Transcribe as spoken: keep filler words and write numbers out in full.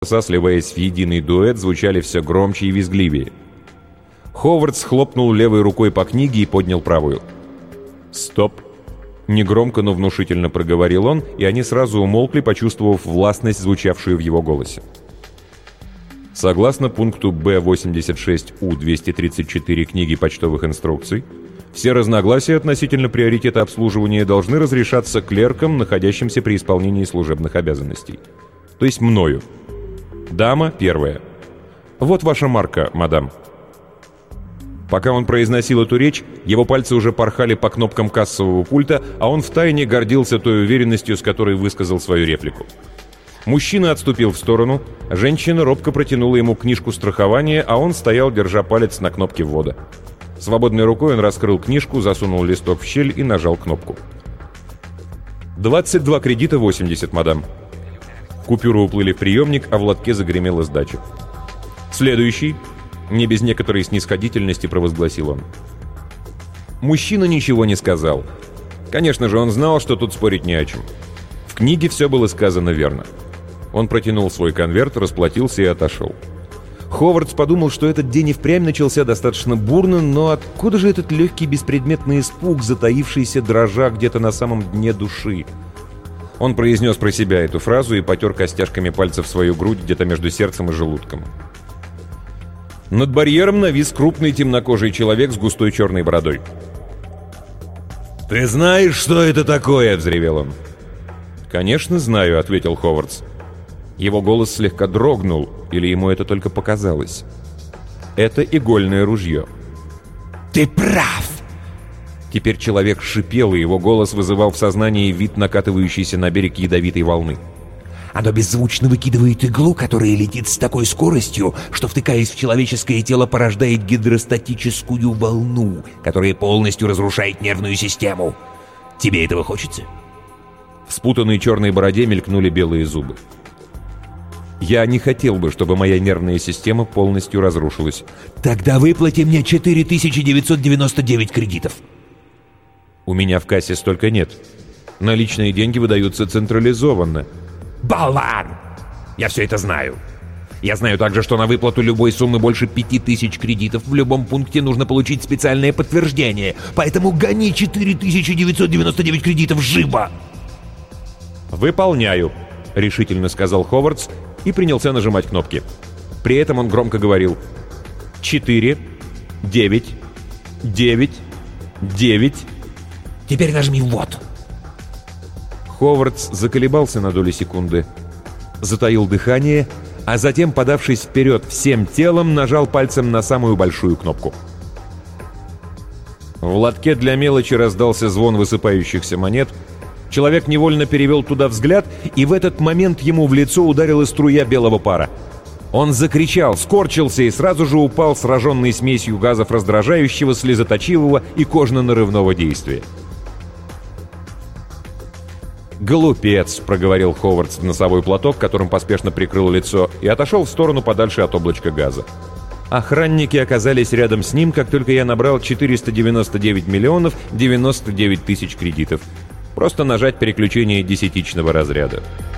сливаясь в единый дуэт, звучали все громче и визгливее. Ховардс хлопнул левой рукой по книге и поднял правую. «Стоп!» — негромко, но внушительно проговорил он, и они сразу умолкли, почувствовав властность, звучавшую в его голосе. Согласно пункту Б восемьдесят шесть У двести тридцать четыре книги почтовых инструкций, все разногласия относительно приоритета обслуживания должны разрешаться клерком, находящимся при исполнении служебных обязанностей. То есть мною. Дама первая. Вот ваша марка, мадам. Пока он произносил эту речь, его пальцы уже порхали по кнопкам кассового пульта, а он втайне гордился той уверенностью, с которой высказал свою реплику. Мужчина отступил в сторону, женщина робко протянула ему книжку страхования, а он стоял, держа палец на кнопке ввода. Свободной рукой он раскрыл книжку, засунул листок в щель и нажал кнопку. «двадцать два кредита восемьдесят, мадам». Купюры уплыли в приемник, а в лотке загремела сдача. «Следующий», — не без некоторой снисходительности провозгласил он. Мужчина ничего не сказал. Конечно же, он знал, что тут спорить не о чем. В книге все было сказано верно. Он протянул свой конверт, расплатился и отошел. Ховардс подумал, что этот день и впрямь начался достаточно бурно, но откуда же этот легкий беспредметный испуг, затаившийся дрожа где-то на самом дне души? Он произнес про себя эту фразу и потер костяшками пальцев свою грудь где-то между сердцем и желудком. Над барьером навис крупный темнокожий человек с густой черной бородой. «Ты знаешь, что это такое?» — взревел он. «Конечно знаю», — ответил Ховардс. Его голос слегка дрогнул, или ему это только показалось. «Это игольное ружье». «Ты прав!» Теперь человек шипел, и его голос вызывал в сознании вид накатывающейся на берег ядовитой волны. «Оно беззвучно выкидывает иглу, которая летит с такой скоростью, что, втыкаясь в человеческое тело, порождает гидростатическую волну, которая полностью разрушает нервную систему. Тебе этого хочется?» В спутанной черной бороде мелькнули белые зубы. «Я не хотел бы, чтобы моя нервная система полностью разрушилась». «Тогда выплати мне четыре тысячи девятьсот девяносто девять кредитов». «У меня в кассе столько нет. Наличные деньги выдаются централизованно». «Болван! Я все это знаю. Я знаю также, что на выплату любой суммы больше пяти тысяч кредитов в любом пункте нужно получить специальное подтверждение. Поэтому гони четыре тысячи девятьсот девяносто девять кредитов живо!» «Выполняю», — решительно сказал Ховардс и принялся нажимать кнопки. При этом он громко говорил: «Четыре, девять, девять, девять». «Теперь нажми «вот». Ховардс заколебался на долю секунды, затаил дыхание, а затем, подавшись вперед всем телом, нажал пальцем на самую большую кнопку. В лотке для мелочи раздался звон высыпающихся монет. Человек невольно перевел туда взгляд, и в этот момент ему в лицо ударила струя белого пара. Он закричал, скорчился и сразу же упал, сраженный смесью газов раздражающего, слезоточивого и кожно-нарывного действия. «Глупец», — проговорил Ховардс в носовой платок, которым поспешно прикрыл лицо, и отошел в сторону подальше от облачка газа. Охранники оказались рядом с ним, как только я набрал четыреста девяносто девять миллионов девяносто девять тысяч кредитов. Просто нажать переключение десятичного разряда.